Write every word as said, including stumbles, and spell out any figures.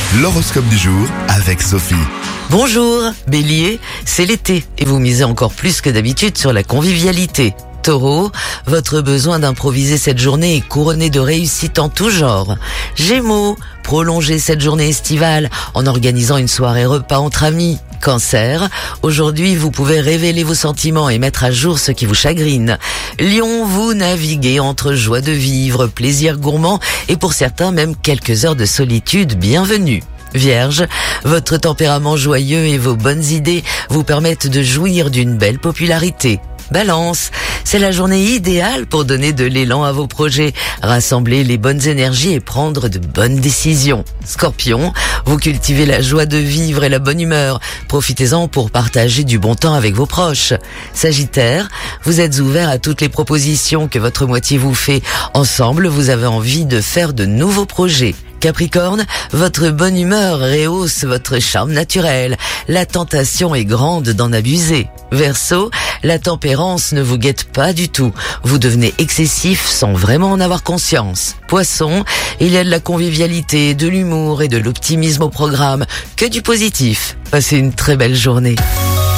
L'horoscope du jour avec Sophie. Bonjour, Bélier, c'est l'été et vous misez encore plus que d'habitude sur la convivialité. Taureau, votre besoin d'improviser cette journée est couronné de réussite en tout genre. Gémeaux, prolongez cette journée estivale en organisant une soirée repas entre amis. Cancer, aujourd'hui vous pouvez révéler vos sentiments et mettre à jour ce qui vous chagrine. Lion, vous naviguez entre joie de vivre, plaisir gourmand et pour certains même quelques heures de solitude bienvenue. Vierge, votre tempérament joyeux et vos bonnes idées vous permettent de jouir d'une belle popularité. Balance, c'est la journée idéale pour donner de l'élan à vos projets, rassembler les bonnes énergies et prendre de bonnes décisions. Scorpion, vous cultivez la joie de vivre et la bonne humeur. Profitez-en pour partager du bon temps avec vos proches. Sagittaire, vous êtes ouvert à toutes les propositions que votre moitié vous fait. Ensemble, vous avez envie de faire de nouveaux projets. Capricorne, votre bonne humeur rehausse votre charme naturel. La tentation est grande d'en abuser. Verseau, la tempérance ne vous guette pas du tout. Vous devenez excessif sans vraiment en avoir conscience. Poisson, il y a de la convivialité, de l'humour et de l'optimisme au programme. Que du positif. Passez une très belle journée.